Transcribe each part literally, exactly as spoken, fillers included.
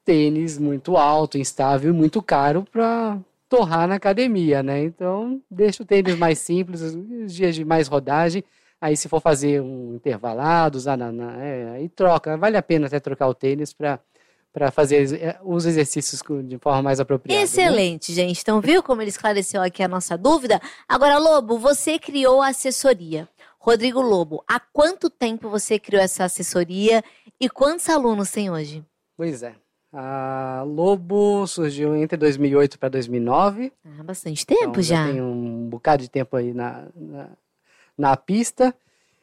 tênis muito alto, instável, muito caro para torrar na academia, né? Então, deixa o tênis mais simples, os dias de mais rodagem. Aí, se for fazer um intervalado, usar na, na, é, aí troca. Vale a pena até trocar o tênis para para fazer os exercícios de forma mais apropriada. Excelente, né? Gente. Então, viu como ele esclareceu aqui a nossa dúvida? Agora, Lobo, você criou a assessoria. Rodrigo Lobo, há quanto tempo você criou essa assessoria e quantos alunos tem hoje? Pois é. A Lobo surgiu entre dois mil e oito para dois mil e nove. Ah, bastante tempo então, já. já tem um bocado de tempo aí na, na, na pista.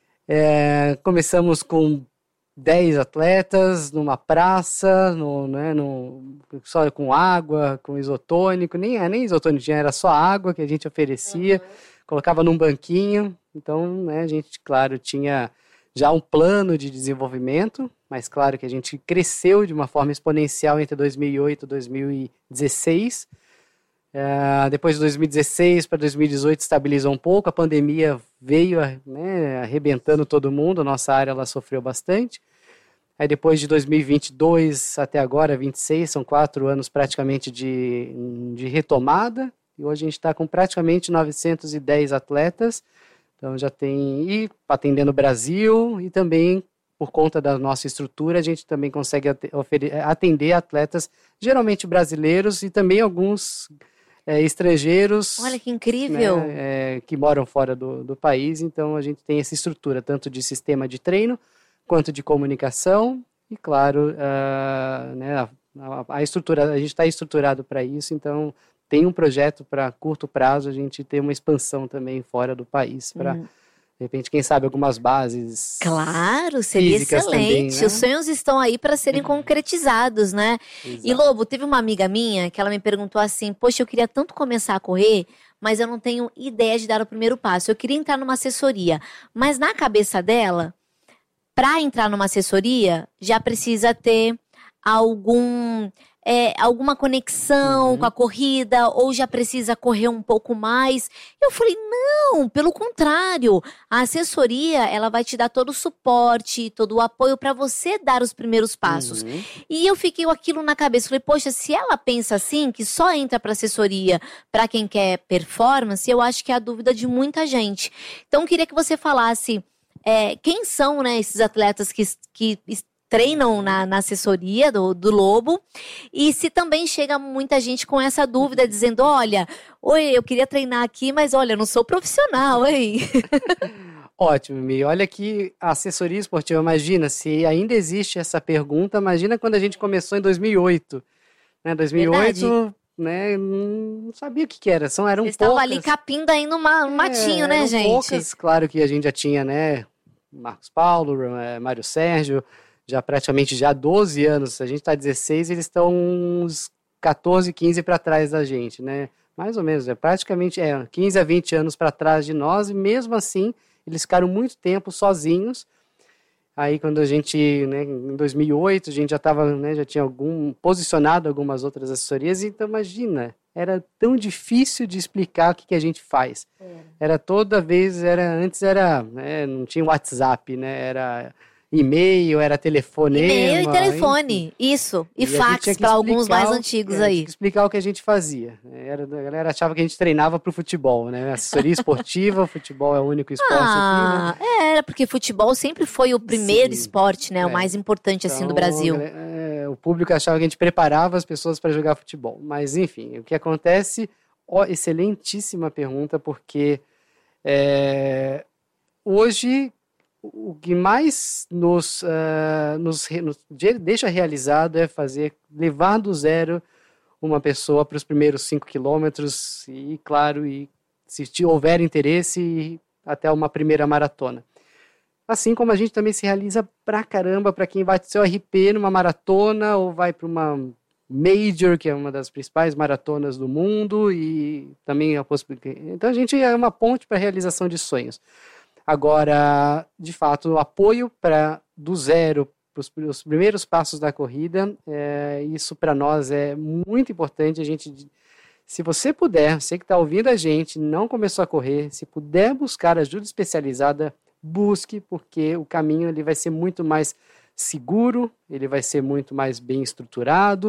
É, começamos com dez atletas numa praça, no, né, no, só com água, com isotônico, nem, nem isotônico tinha, era só água que a gente oferecia, uhum. Colocava num banquinho, então né, a gente, claro, tinha já um plano de desenvolvimento, mas claro que a gente cresceu de uma forma exponencial entre dois mil e oito e dois mil e dezesseis, uh, depois de dois mil e dezesseis para dois mil e dezoito estabilizou um pouco, a pandemia veio né, arrebentando todo mundo, a nossa área ela sofreu bastante. Aí depois de dois mil e vinte e dois até agora, vinte e seis, são quatro anos praticamente de, de retomada. E hoje a gente está com praticamente novecentos e dez atletas. Então já tem, e atendendo o Brasil, e também por conta da nossa estrutura, a gente também consegue atender atletas geralmente brasileiros e também alguns é, estrangeiros. Olha que incrível! Né, é, que moram fora do, do país. Então a gente tem essa estrutura, tanto de sistema de treino, quanto de comunicação, e claro, uh, né, a, a estrutura, a gente está estruturado para isso, então tem um projeto para curto prazo, a gente ter uma expansão também fora do país, para, hum. de repente, quem sabe, algumas bases. Claro, seria excelente. Também, né? Os sonhos estão aí para serem concretizados, né? Exato. E Lobo, teve uma amiga minha que ela me perguntou assim, poxa, eu queria tanto começar a correr, mas eu não tenho ideia de dar o primeiro passo. Eu queria entrar numa assessoria, mas na cabeça dela, para entrar numa assessoria, já precisa ter algum, é, alguma conexão uhum. com a corrida, ou já precisa correr um pouco mais. Eu falei, não, pelo contrário. A assessoria, ela vai te dar todo o suporte, todo o apoio para você dar os primeiros passos. Uhum. E eu fiquei com aquilo na cabeça. Falei, poxa, se ela pensa assim, que só entra para assessoria para quem quer performance, eu acho que é a dúvida de muita gente. Então, eu queria que você falasse... É, quem são né, esses atletas que, que treinam na, na assessoria do, do Lobo? E se também chega muita gente com essa dúvida, dizendo, olha, oi, eu queria treinar aqui, mas olha, eu não sou profissional, hein? Ótimo, Mi. Olha que a assessoria esportiva, imagina, se ainda existe essa pergunta, imagina quando a gente começou em dois mil e oito. Né, dois mil e oito... Verdade. Né, não sabia o que, que era, são, eram Vocês poucas. estavam ali capindo aí no ma- matinho, é, né, gente? Poucas, claro que a gente já tinha, né, Marcos Paulo, Mário Sérgio, já praticamente já há doze anos, a gente está dezesseis, eles estão uns catorze, quinze para trás da gente, né, mais ou menos, é praticamente é, quinze a vinte anos para trás de nós, e mesmo assim, eles ficaram muito tempo sozinhos. Aí quando a gente, né, em dois mil e oito, a gente já estava, né, já tinha algum, posicionado algumas outras assessorias, então imagina, era tão difícil de explicar o que, que a gente faz. É. Era toda vez, era, antes era, né, não tinha WhatsApp, né, era e-mail, era telefonema. E-mail e telefone, enfim. Isso, e, e fax para alguns mais antigos é, aí. Tinha que explicar o que a gente fazia. Era, a galera achava que a gente treinava para o futebol, né, assessoria esportiva, futebol é o único esporte ah, aqui, né? É, era porque futebol sempre foi o primeiro Sim, esporte, né, é. o mais importante então, assim do Brasil. É, o público achava que a gente preparava as pessoas para jogar futebol, mas enfim, o que acontece, ó, excelentíssima pergunta, porque é, hoje o que mais nos, uh, nos, nos deixa realizado é fazer, levar do zero uma pessoa para os primeiros cinco quilômetros e, claro, e, se houver interesse, até uma primeira maratona. Assim como a gente também se realiza pra caramba para quem vai ser o R P numa maratona ou vai para uma Major, que é uma das principais maratonas do mundo, e também a possibilidade. Então a gente é uma ponte para a realização de sonhos. Agora, de fato, o apoio para do zero para os primeiros passos da corrida, é, isso para nós é muito importante. A gente, se você puder, você que está ouvindo a gente, não começou a correr, se puder buscar ajuda especializada, busque, porque o caminho ele vai ser muito mais seguro, ele vai ser muito mais bem estruturado.